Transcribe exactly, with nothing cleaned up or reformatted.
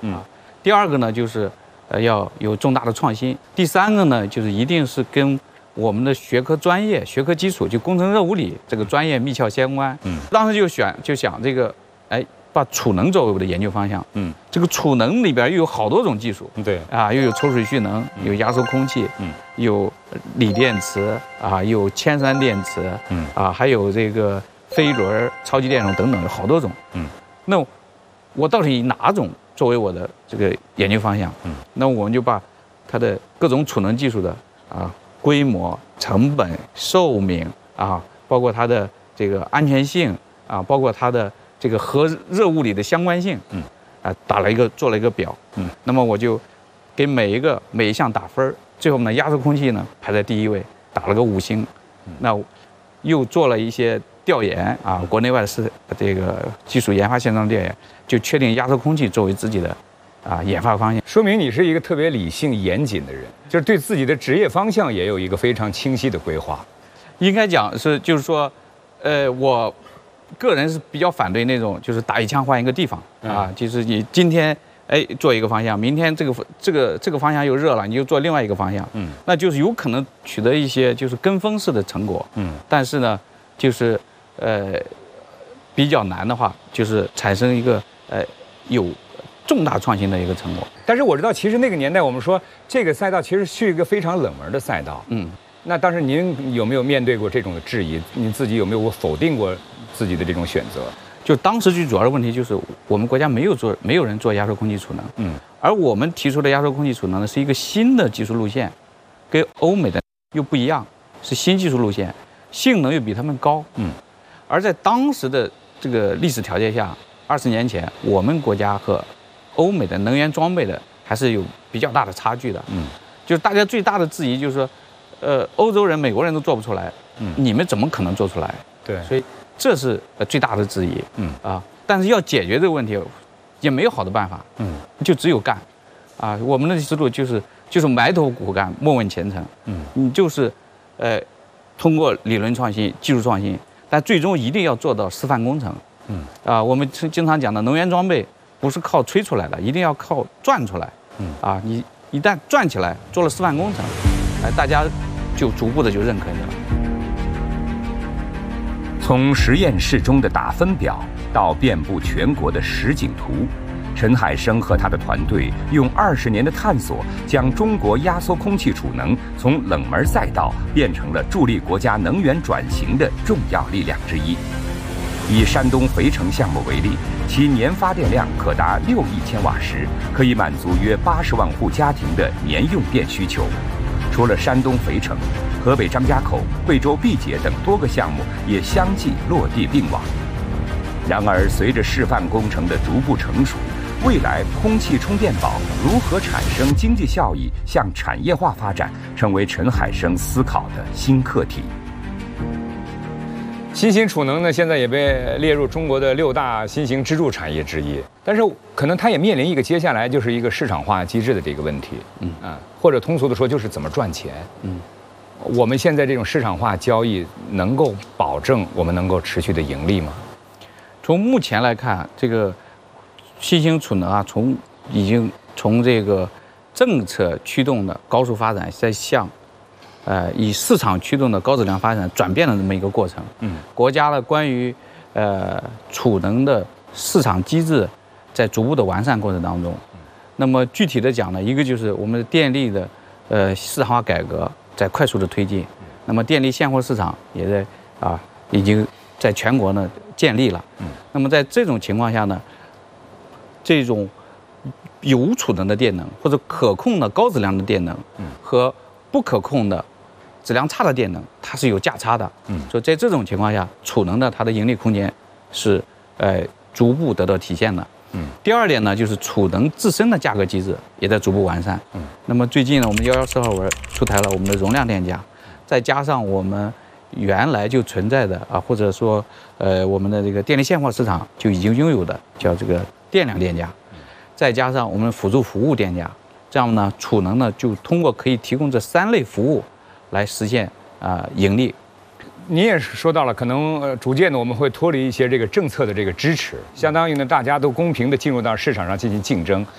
嗯啊。第二个呢，就是呃要有重大的创新。第三个呢，就是一定是跟我们的学科专业、学科基础，就工程热物理这个专业密切相关。嗯，当时就选就想这个，哎，把储能作为我的研究方向。嗯，这个储能里边又有好多种技术。 对啊，又有抽水蓄能，有压缩空气，嗯，有锂电池啊，有铅酸电池，嗯啊，还有这个飞轮、超级电容等等，有好多种。嗯，那我到底以哪种作为我的这个研究方向？嗯，那我们就把它的各种储能技术的啊。规模、成本、寿命啊，包括它的这个安全性啊，包括它的这个和热物理的相关性，嗯，啊，打了一个做了一个表，嗯，那么我就给每一个每一项打分，最后呢，压缩空气呢排在第一位，打了个五星，那又做了一些调研啊，国内外是这个技术研发现状调研，就确定压缩空气作为自己的。啊，研发方向说明你是一个特别理性严谨的人，就是对自己的职业方向也有一个非常清晰的规划。 应该讲是，就是说，呃，我个人是比较反对那种就是打一枪换一个地方啊，嗯、就是你今天哎做一个方向，明天这个这个这个方向又热了，你就做另外一个方向，嗯，那就是有可能取得一些就是跟风式的成果，嗯，但是呢，就是呃比较难的话，就是产生一个呃有。重大创新的一个成果， 但是我知道，其实那个年代我们说这个赛道其实是一个非常冷门的赛道。嗯，那当时您有没有面对过这种的质疑？您自己有没有否定过自己的这种选择？ 就当时最主要的问题就是我们国家没有做，没有人做压缩空气储能。嗯，而我们提出的压缩空气储能呢，是一个新的技术路线，跟欧美的又不一样，是新技术路线，性能又比他们高。嗯，而在当时的这个历史条件下，二十年前我们国家和欧美的能源装备的还是有比较大的差距的，嗯，就是大家最大的质疑就是说，呃，欧洲人、美国人都做不出来，嗯，你们怎么可能做出来？ 对， 所以这是呃最大的质疑，嗯啊，但是要解决这个问题，也没有好的办法，嗯，就只有干，啊，我们的思路就是就是埋头苦干，莫问前程，嗯，你就是，呃，通过理论创新、技术创新，但最终一定要做到示范工程，嗯啊，我们经常讲的能源装备。不是靠吹出来的，一定要靠转出来。嗯啊，你一旦转起来，做了示范工程，哎，大家就逐步的就认可你了。 从实验室中的打分表到遍布全国的实景图，陈海生和他的团队用二十年的探索，将中国压缩空气储能从冷门赛道变成了助力国家能源转型的重要力量之一。以山东肥城项目为例，其年发电量可达六亿千瓦时，可以满足约八十万户家庭的年用电需求。除了山东肥城，河北张家口、贵州毕节等多个项目也相继落地并网。然而，随着示范工程的逐步成熟，未来空气充电宝如何产生经济效益，向产业化发展，成为陈海生思考的新课题。 新型储能呢，现在也被列入中国的六大新型支柱产业之一，但是可能它也面临一个接下来就是一个市场化机制的这个问题，嗯啊，或者通俗的说就是怎么赚钱，嗯，我们现在这种市场化交易能够保证我们能够持续的盈利吗？ 从目前来看，这个新型储能啊，从已经从这个政策驱动的高速发展，在向呃，以市场驱动的高质量发展转变的这么一个过程。嗯，国家的关于呃储能的市场机制在逐步的完善过程当中。那么具体的讲呢，一个就是我们的电力的呃市场化改革在快速的推进。那么电力现货市场也在啊已经在全国呢建立了。嗯，那么在这种情况下呢，这种有储能的电能或者可控的高质量的电能，嗯，和不可控的质量差的电能，它是有价差的。嗯，所以在这种情况下，储能的它的盈利空间是呃逐步得到体现的。嗯，第二点呢，就是储能自身的价格机制也在逐步完善。嗯，那么最近呢，我们幺幺四号文出台了我们的容量电价，再加上我们原来就存在的啊，或者说呃我们的这个电力现货市场就已经拥有的叫这个电量电价，再加上我们辅助服务电价，这样呢，储能呢就通过可以提供这三类服务来实现啊、呃、盈利。 你也说到了，可能呃逐渐的我们会脱离一些这个政策的这个支持，相当于呢大家都公平的进入到市场上进行竞争。